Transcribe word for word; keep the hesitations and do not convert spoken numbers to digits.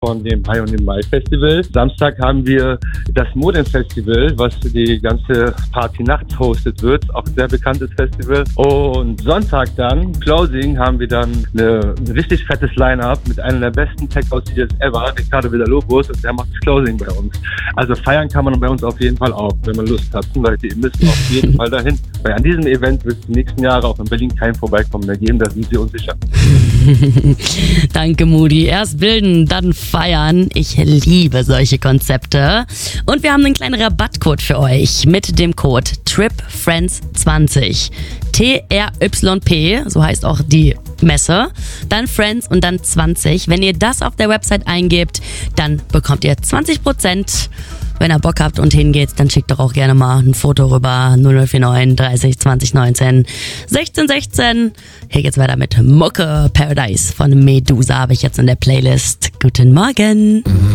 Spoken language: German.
von dem High on the Mai Festival. Samstag haben wir das Modem Festival, was die ganze Party nachts hostet wird. Auch ein sehr bekanntes Festival. Und Sonntag dann, Closing, haben wir dann eine, ein richtig fettes Line-Up mit einer der besten Tech-House-D Js ever, Ricardo Villalobos, und der macht das Closing bei uns. Also feiern kann man bei uns auf jeden Fall auch, wenn man Lust hat. Leute, ihr müsst auf jeden Fall dahin. Weil an diesem Event wird es die nächsten Jahre auch in Berlin kein Vorbeikommen mehr geben, da sind Sie uns sicher. Danke, Moody. Erst bilden, dann feiern. Ich liebe solche Konzepte. Und wir haben einen kleinen Rabattcode für euch mit dem Code Trip Friends zwanzig. T R Y P, so heißt auch die Messe, dann Friends und dann zwanzig. Wenn ihr das auf der Website eingebt, dann bekommt ihr zwanzig Prozent. Wenn ihr Bock habt und hingeht, dann schickt doch auch gerne mal ein Foto rüber. null null vier neun dreißig zwanzig neunzehn sechzehn sechzehn. Hier geht's weiter mit Mucke Paradise von Medusa, habe ich jetzt in der Playlist. Guten Morgen.